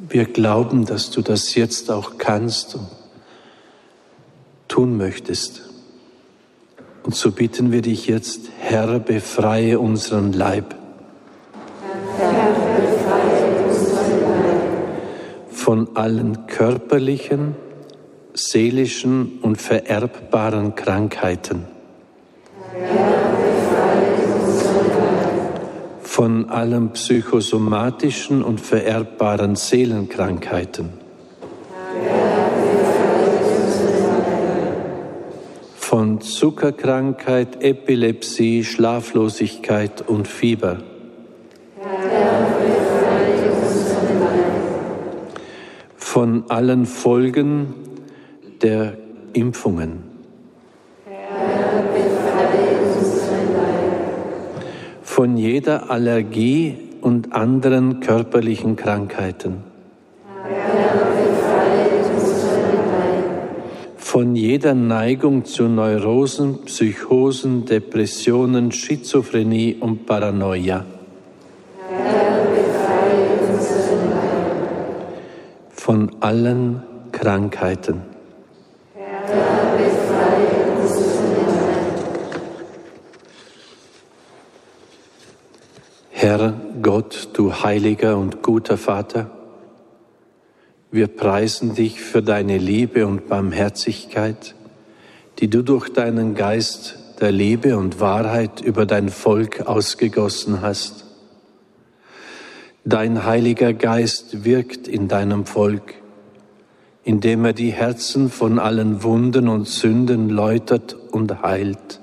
Wir glauben, dass du das jetzt auch kannst und tun möchtest. Und so bitten wir dich jetzt, Herr, befreie unseren Leib. Herr, befreie unseren Leib von allen körperlichen, seelischen und vererbbaren Krankheiten. Herr, befreie unseren Leib von allen psychosomatischen und vererbbaren Seelenkrankheiten. Herr, befreie unseren Leib von Zuckerkrankheit, Epilepsie, Schlaflosigkeit und Fieber. Herr, befreie unseren Leib von allen Folgen der Impfungen. Herr, befreie unseren Leib von jeder Allergie und anderen körperlichen Krankheiten. Herr, befreie unseren Leib von jeder Neigung zu Neurosen, Psychosen, Depressionen, Schizophrenie und Paranoia. Herr, befreie unseren Leib von allen Krankheiten. Herr, befreie unseren Leib Herr Gott, du heiliger und guter Vater, wir preisen dich für deine Liebe und Barmherzigkeit, die du durch deinen Geist der Liebe und Wahrheit über dein Volk ausgegossen hast. Dein Heiliger Geist wirkt in deinem Volk, indem er die Herzen von allen Wunden und Sünden läutert und heilt.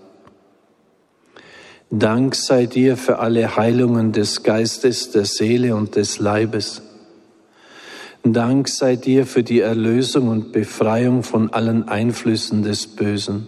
Dank sei dir für alle Heilungen des Geistes, der Seele und des Leibes. Dank sei dir für die Erlösung und Befreiung von allen Einflüssen des Bösen.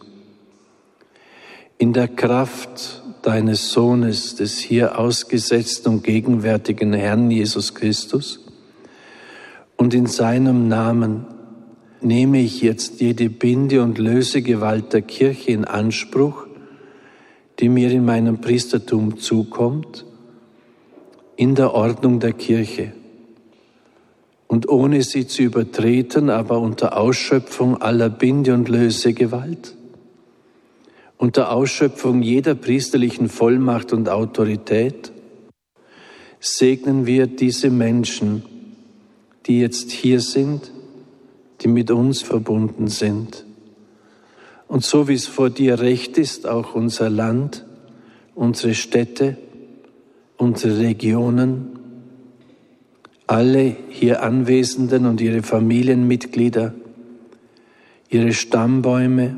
In der Kraft deines Sohnes, des hier ausgesetzten und gegenwärtigen Herrn Jesus Christus, und in seinem Namen nehme ich jetzt jede Binde- und Lösegewalt der Kirche in Anspruch, die mir in meinem Priestertum zukommt, in der Ordnung der Kirche. Und ohne sie zu übertreten, aber unter Ausschöpfung aller Binde- und Lösegewalt, unter Ausschöpfung jeder priesterlichen Vollmacht und Autorität, segnen wir diese Menschen, die jetzt hier sind, die mit uns verbunden sind. Und so wie es vor dir recht ist, auch unser Land, unsere Städte, unsere Regionen, alle hier Anwesenden und ihre Familienmitglieder, ihre Stammbäume,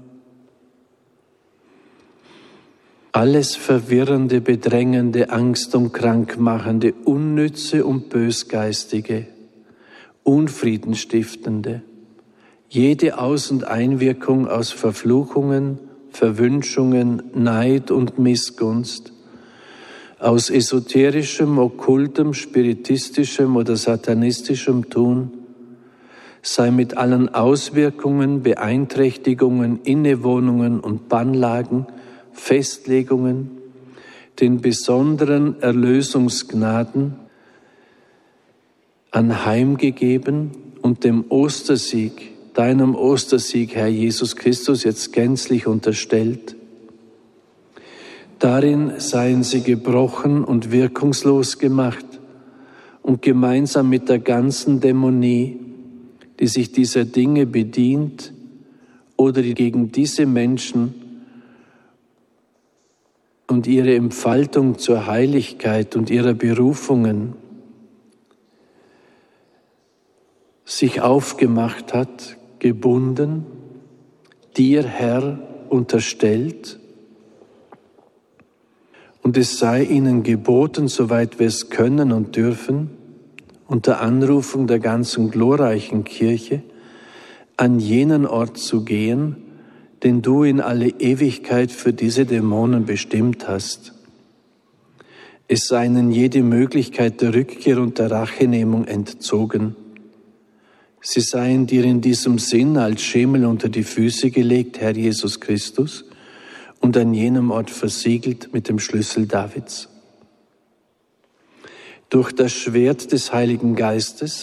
alles verwirrende, bedrängende, Angst- und Krankmachende, unnütze und bösgeistige, unfriedenstiftende, jede Aus- und Einwirkung aus Verfluchungen, Verwünschungen, Neid und Missgunst, aus esoterischem, okkultem, spiritistischem oder satanistischem Tun, sei mit allen Auswirkungen, Beeinträchtigungen, Innewohnungen und Bannlagen, Festlegungen, den besonderen Erlösungsgnaden anheimgegeben und dem Ostersieg, deinem Ostersieg, Herr Jesus Christus, jetzt gänzlich unterstellt. Darin seien sie gebrochen und wirkungslos gemacht und gemeinsam mit der ganzen Dämonie, die sich dieser Dinge bedient oder die gegen diese Menschen und ihre Entfaltung zur Heiligkeit und ihrer Berufungen sich aufgemacht hat, gebunden, dir, Herr, unterstellt. Und es sei ihnen geboten, soweit wir es können und dürfen, unter Anrufung der ganzen glorreichen Kirche, an jenen Ort zu gehen, den du in alle Ewigkeit für diese Dämonen bestimmt hast. Es sei ihnen jede Möglichkeit der Rückkehr und der Rachenehmung entzogen. Sie seien dir in diesem Sinn als Schemel unter die Füße gelegt, Herr Jesus Christus, und an jenem Ort versiegelt mit dem Schlüssel Davids. Durch das Schwert des Heiligen Geistes